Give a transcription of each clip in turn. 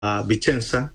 a Vicenza,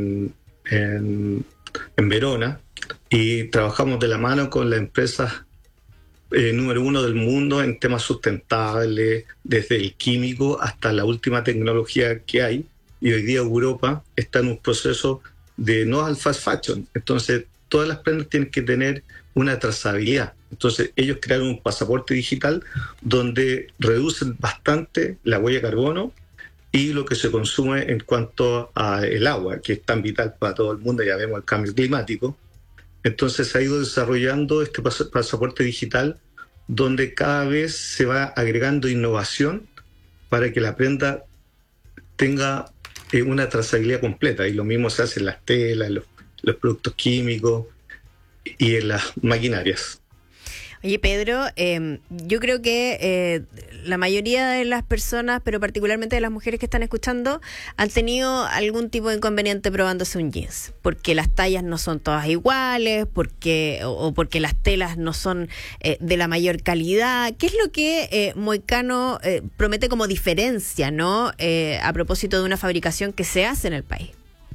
en Verona, y trabajamos de la mano con las empresas número uno del mundo en temas sustentables, desde el químico hasta la última tecnología que hay. Y hoy día Europa está en un proceso de no al fast fashion. Entonces, todas las prendas tienen que tener una trazabilidad. Entonces, ellos crearon un pasaporte digital donde reducen bastante la huella de carbono y lo que se consume en cuanto al agua, que es tan vital para todo el mundo. Ya vemos el cambio climático. Entonces se ha ido desarrollando este pasaporte digital donde cada vez se va agregando innovación para que la prenda tenga una trazabilidad completa. Y lo mismo se hace en las telas, en los productos químicos y en las maquinarias. Oye, Pedro, yo creo que la mayoría de las personas, pero particularmente de las mujeres que están escuchando, han tenido algún tipo de inconveniente probándose un jeans, porque las tallas no son todas iguales, porque las telas no son de la mayor calidad. ¿Qué es lo que Moicano promete como diferencia, ¿no? A propósito de una fabricación que se hace en el país.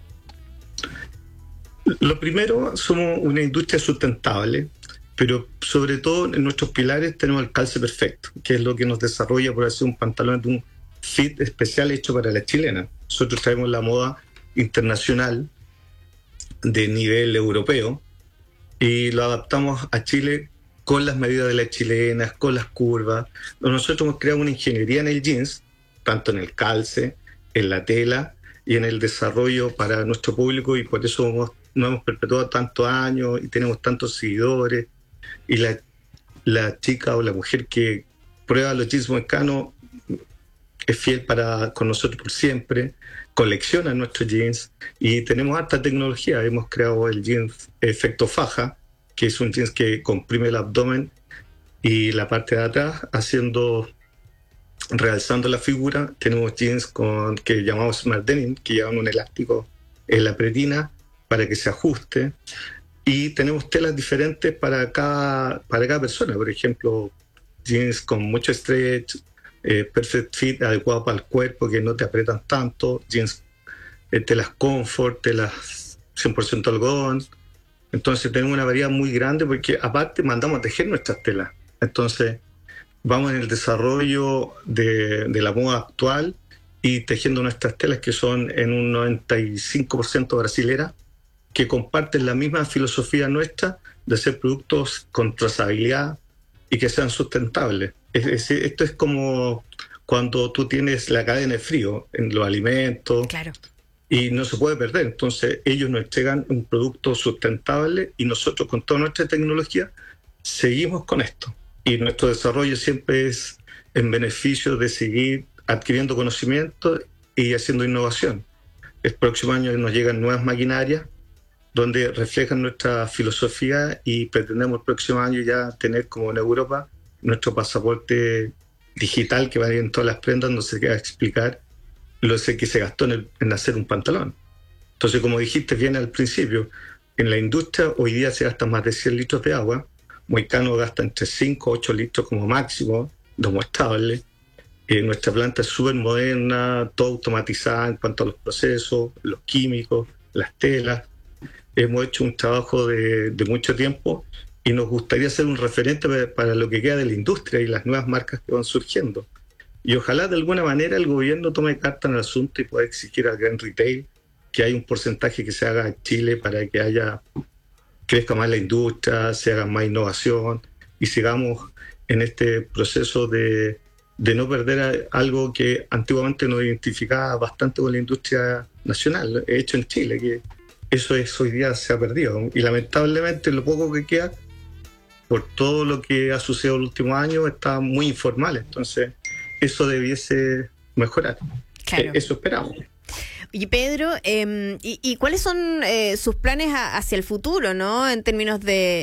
Lo primero, somos una industria sustentable, pero sobre todo en nuestros pilares tenemos el calce perfecto, que es lo que nos desarrolla por hacer un pantalón de un fit especial hecho para la chilena. Nosotros traemos la moda internacional de nivel europeo y lo adaptamos a Chile con las medidas de las chilenas, con las curvas. Nosotros hemos creado una ingeniería en el jeans, tanto en el calce, en la tela y en el desarrollo para nuestro público, y por eso nos hemos perpetuado tantos años y tenemos tantos seguidores. Y la chica o la mujer que prueba los jeans Moicano es fiel con nosotros por siempre, colecciona nuestros jeans y tenemos harta tecnología. Hemos creado el jeans efecto faja, que es un jeans que comprime el abdomen y la parte de atrás, realzando la figura. Tenemos jeans que llamamos Smart Denim, que llevan un elástico en la pretina para que se ajuste. Y tenemos telas diferentes para cada persona. Por ejemplo, jeans con mucho stretch, perfect fit, adecuado para el cuerpo, que no te aprietan tanto. Jeans, telas comfort, telas 100% algodón. Entonces tenemos una variedad muy grande porque aparte mandamos a tejer nuestras telas. Entonces vamos en el desarrollo de la moda actual y tejiendo nuestras telas, que son en un 95% brasileras, que comparten la misma filosofía nuestra de hacer productos con trazabilidad y que sean sustentables. Esto es como cuando tú tienes la cadena de frío en los alimentos. Claro. Y no se puede perder. Entonces ellos nos entregan un producto sustentable y nosotros con toda nuestra tecnología seguimos con esto. Y nuestro desarrollo siempre es en beneficio de seguir adquiriendo conocimiento y haciendo innovación. El próximo año nos llegan nuevas maquinarias donde reflejan nuestra filosofía y pretendemos el próximo año ya tener, como en Europa, nuestro pasaporte digital que va a ir en todas las prendas, donde se queda explicar lo que se gastó en hacer un pantalón. Entonces, como dijiste bien al principio, en la industria hoy día se gastan más de 100 litros de agua. Moicano gasta entre 5 a 8 litros como máximo, domostable. Nuestra planta es súper moderna, todo automatizada en cuanto a los procesos, los químicos, las telas. Hemos hecho un trabajo de mucho tiempo y nos gustaría ser un referente para lo que queda de la industria y las nuevas marcas que van surgiendo. Y ojalá de alguna manera el gobierno tome carta en el asunto y pueda exigir al gran retail que haya un porcentaje que se haga en Chile para que crezca más la industria, se haga más innovación y sigamos en este proceso de no perder algo que antiguamente nos identificaba bastante con la industria nacional, hecho en Chile, que eso hoy día se ha perdido. Y lamentablemente lo poco que queda, por todo lo que ha sucedido en los últimos años, está muy informal. Entonces eso debiese mejorar. Claro. Eso esperamos. Oye, Pedro, ¿y cuáles son sus planes hacia el futuro, ¿no? En términos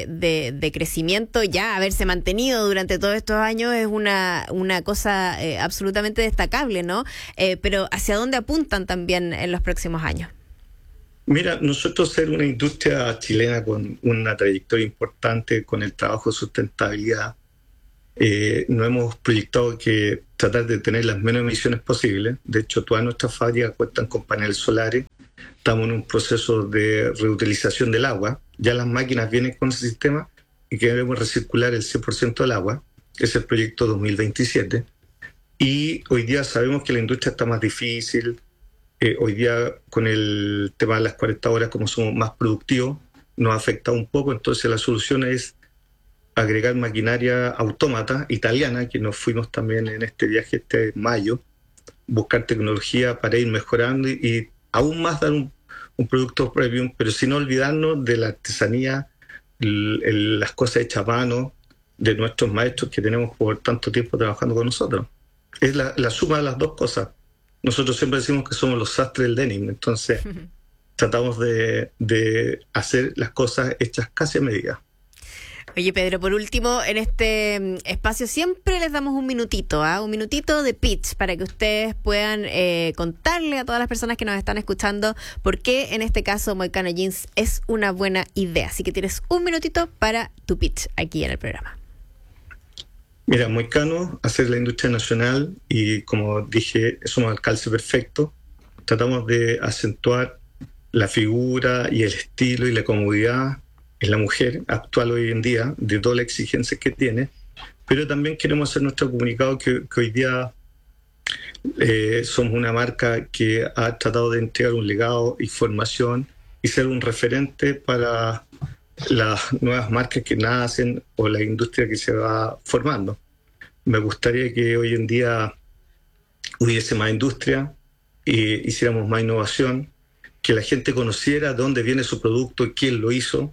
de crecimiento, ya haberse mantenido durante todos estos años es una cosa absolutamente destacable, ¿no? Pero ¿hacia dónde apuntan también en los próximos años? Mira, nosotros ser una industria chilena con una trayectoria importante con el trabajo de sustentabilidad, Nos hemos proyectado que tratar de tener las menos emisiones posibles. De hecho, todas nuestras fábricas cuentan con paneles solares. Estamos en un proceso de reutilización del agua. Ya las máquinas vienen con ese sistema y queremos recircular el 100% del agua. Es el proyecto 2027. Y hoy día sabemos que la industria está más difícil. Hoy día, con el tema de las 40 horas, como somos más productivos, nos ha afectado un poco. Entonces, la solución es agregar maquinaria autómata italiana, que nos fuimos también en este viaje este mayo, buscar tecnología para ir mejorando y aún más dar un producto premium, pero sin olvidarnos de la artesanía, las cosas hechas a mano de nuestros maestros que tenemos por tanto tiempo trabajando con nosotros. Es la suma de las dos cosas. Nosotros siempre decimos que somos los sastres del denim, entonces tratamos de hacer las cosas hechas casi a medida. Oye, Pedro, por último, en este espacio siempre les damos un minutito de pitch para que ustedes puedan contarle a todas las personas que nos están escuchando por qué en este caso Moicano Jeans es una buena idea. Así que tienes un minutito para tu pitch aquí en el programa. Mira, Moicano, hacer la industria nacional y, como dije, somos el calce perfecto. Tratamos de acentuar la figura y el estilo y la comodidad en la mujer actual hoy en día, de todas las exigencias que tiene, pero también queremos hacer nuestro comunicado que hoy día somos una marca que ha tratado de entregar un legado y formación y ser un referente para las nuevas marcas que nacen o la industria que se va formando. Me gustaría que hoy en día hubiese más industria, hiciéramos más innovación, que la gente conociera de dónde viene su producto y quién lo hizo,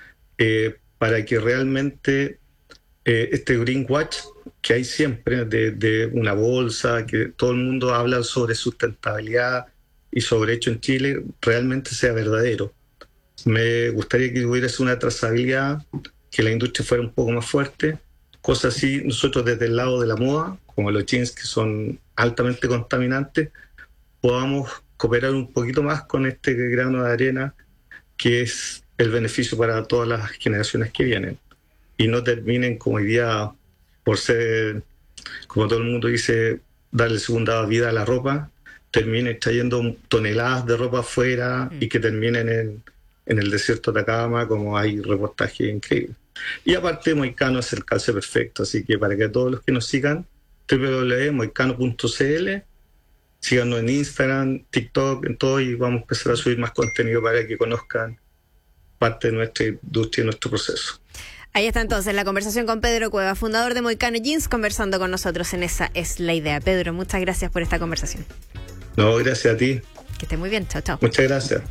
para que realmente este greenwash que hay siempre de una bolsa, que todo el mundo habla sobre sustentabilidad y sobre hecho en Chile, realmente sea verdadero. Me gustaría que hubiera una trazabilidad, que la industria fuera un poco más fuerte, cosas así. Nosotros desde el lado de la moda, como los jeans que son altamente contaminantes, podamos cooperar un poquito más con este grano de arena que es el beneficio para todas las generaciones que vienen y no terminen como hoy día por ser, como todo el mundo dice, darle segunda vida a la ropa, terminen trayendo toneladas de ropa afuera y que terminen en el desierto de Atacama, como hay reportajes increíbles. Y aparte, Moicano es el calce perfecto, así que para que todos los que nos sigan, www.moicano.cl, síganos en Instagram, TikTok, en todo, y vamos a empezar a subir más contenido para que conozcan parte de nuestra industria y nuestro proceso. Ahí está entonces la conversación con Pedro Cueva, fundador de Moicano Jeans, conversando con nosotros en Esa es la Idea. Pedro, muchas gracias por esta conversación. No, gracias a ti. Que estés muy bien, chao, chao. Muchas gracias.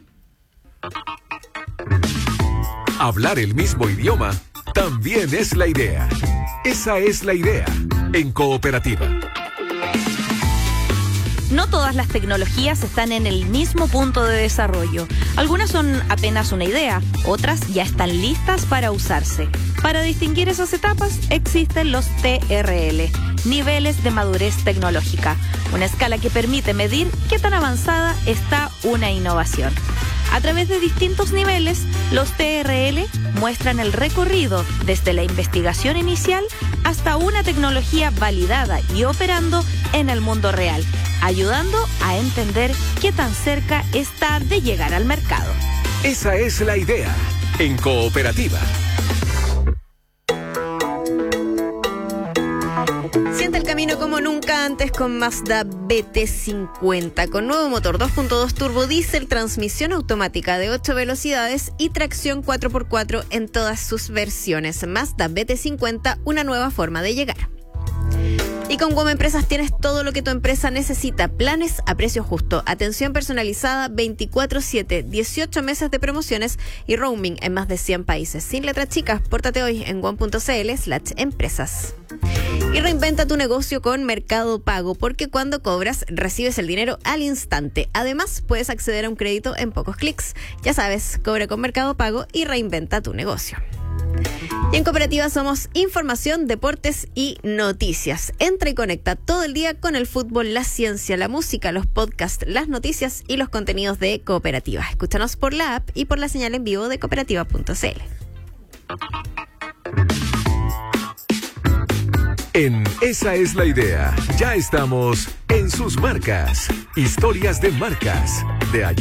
Hablar el mismo idioma también es la idea. Esa es la idea en Cooperativa. No todas las tecnologías están en el mismo punto de desarrollo. Algunas son apenas una idea, otras ya están listas para usarse. Para distinguir esas etapas existen los TRL, niveles de madurez tecnológica, una escala que permite medir qué tan avanzada está una innovación. A través de distintos niveles, los TRL muestran el recorrido desde la investigación inicial hasta una tecnología validada y operando en el mundo real, ayudando a entender qué tan cerca está de llegar al mercado. Esa es la idea en Cooperativa. Siente el camino como nunca antes con Mazda BT50, con nuevo motor 2.2 turbo diésel, transmisión automática de 8 velocidades y tracción 4x4 en todas sus versiones. Mazda BT50, una nueva forma de llegar. Y con WOM Empresas tienes todo lo que tu empresa necesita. Planes a precio justo, atención personalizada 24/7, 18 meses de promociones y roaming en más de 100 países. Sin letras chicas, pórtate hoy en WOM.cl/empresas. Y reinventa tu negocio con Mercado Pago, porque cuando cobras, recibes el dinero al instante. Además, puedes acceder a un crédito en pocos clics. Ya sabes, cobra con Mercado Pago y reinventa tu negocio. Y en Cooperativa somos información, deportes y noticias. Entra y conecta todo el día con el fútbol, la ciencia, la música, los podcasts, las noticias y los contenidos de Cooperativa. Escúchanos por la app y por la señal en vivo de cooperativa.cl. En Esa es la idea, ya estamos en sus marcas. Historias de marcas de